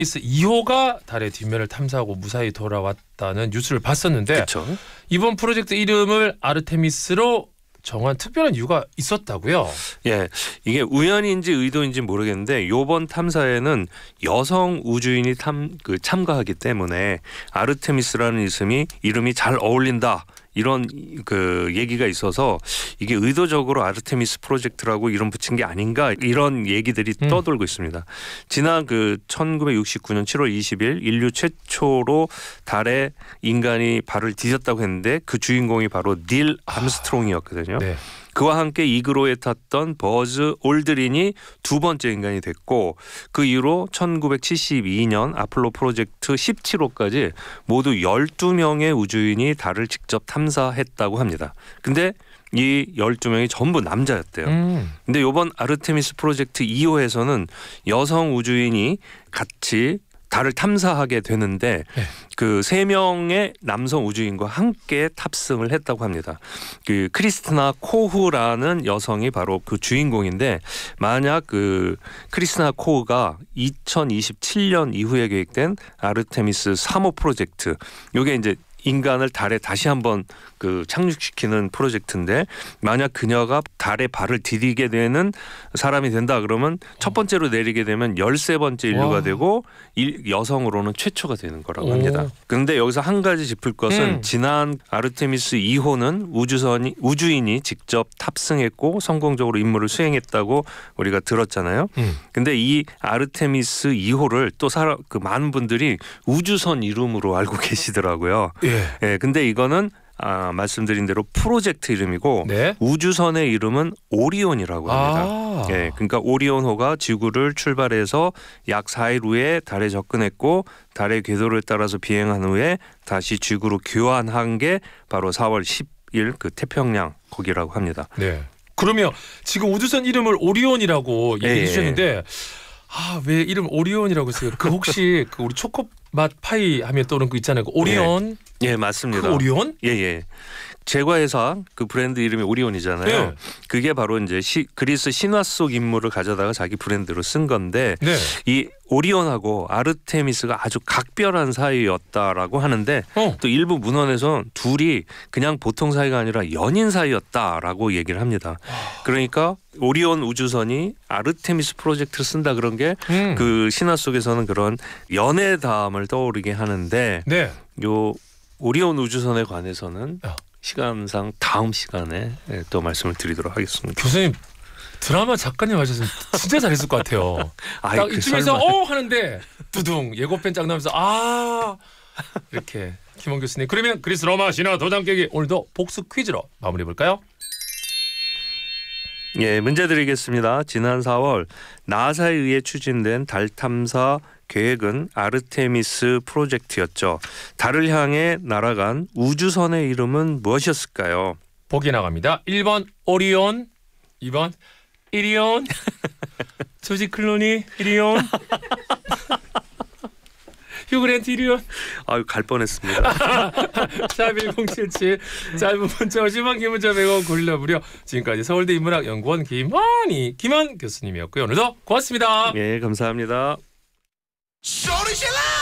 아르테미스 2호가 달의 뒷면을 탐사하고 무사히 돌아왔다는 뉴스를 봤었는데 그쵸? 이번 프로젝트 이름을 아르테미스로 정한 특별한 이유가 있었다고요? 예, 이게 우연인지 의도인지 모르겠는데 이번 탐사에는 여성 우주인이 참가하기 때문에 아르테미스라는 이름이 잘 어울린다. 이런 그 얘기가 있어서 이게 의도적으로 아르테미스 프로젝트라고 이름 붙인 게 아닌가 이런 얘기들이 떠돌고 있습니다. 지난 1969년 7월 20일 인류 최초로 달에 인간이 발을 디뎠다고 했는데 그 주인공이 바로 닐 암스트롱이었거든요. 네. 그와 함께 이그로에 탔던 버즈 올드린이 두 번째 인간이 됐고 그 이후로 1972년 아폴로 프로젝트 17호까지 모두 12명의 우주인이 달을 직접 탐사했다고 합니다. 근데 이 12명이 전부 남자였대요. 근데 이번 아르테미스 프로젝트 2호에서는 여성 우주인이 같이 달을 탐사하게 되는데 네. 그 3명의 남성 우주인과 함께 탑승을 했다고 합니다. 그 크리스티나 코흐라는 여성이 바로 그 주인공인데 만약 그 크리스티나 코흐가 2027년 이후에 계획된 아르테미스 3호 프로젝트 요게 이제 인간을 달에 다시 한번 그 착륙시키는 프로젝트인데 만약 그녀가 달에 발을 디디게 되는 사람이 된다 그러면 첫 번째로 내리게 되면 13번째 인류가 와. 되고 여성으로는 최초가 되는 거라고 합니다. 그런데 여기서 한 가지 짚을 것은 지난 아르테미스 2호는 우주인이 직접 탑승했고 성공적으로 임무를 수행했다고 우리가 들었잖아요. 근데 이 아르테미스 2호를 또 그 많은 분들이 우주선 이름으로 알고 계시더라고요. 예, 근데 이거는 말씀드린 대로 프로젝트 이름이고 네. 우주선의 이름은 오리온이라고 합니다. 예, 그러니까 오리온호가 지구를 출발해서 약 4일 후에 달에 접근했고 달의 궤도를 따라서 비행한 후에 다시 지구로 교환한 게 바로 4월 10일 그 태평양 거기라고 합니다. 네. 그러면 지금 우주선 이름을 오리온이라고 얘기해 주셨는데 왜 이름 오리온이라고 했어요? 그 혹시 그 우리 초코맛 파이 하면 떠오르는 거 있잖아요. 그 오리온. 예, 맞습니다. 그 오리온? 예. 제과회사 그 브랜드 이름이 오리온이잖아요. 네. 그게 바로 이제 그리스 신화 속 인물을 가져다가 자기 브랜드로 쓴 건데 네. 이 오리온하고 아르테미스가 아주 각별한 사이였다라고 하는데 또 일부 문헌에서 둘이 그냥 보통 사이가 아니라 연인 사이였다라고 얘기를 합니다. 그러니까 오리온 우주선이 아르테미스 프로젝트를 쓴다 그런 게 그 신화 속에서는 그런 연애담을 떠오르게 하는데 네. 요 오리온 우주선에 관해서는 시간상 다음 시간에 또 말씀을 드리도록 하겠습니다. 교수님 드라마 작가님 하셨으면 진짜 잘했을 것 같아요. 딱 이쯤에서 하는데 두둥 예고편 짝 나면서 이렇게 김원 교수님 그러면 그리스 로마 신화 도장 깨기 오늘도 복수 퀴즈로 마무리해 볼까요? 예, 문제 드리겠습니다. 지난 4월 나사에 의해 추진된 달 탐사 계획은 아르테미스 프로젝트였죠. 달을 향해 날아간 우주선의 이름은 무엇이었을까요? 보기 나갑니다. 1번 오리온, 2번 이리온, 조지 클루니 이리온, 휴그랜트 이리온. 갈 뻔했습니다. 샵 1077 짧은 문자 50원 긴 문자 100원 고릴라 무료. 지금까지 서울대 인문학연구원 김원 교수님이었고요. 오늘도 고맙습니다. 예, 감사합니다. 소리 질러!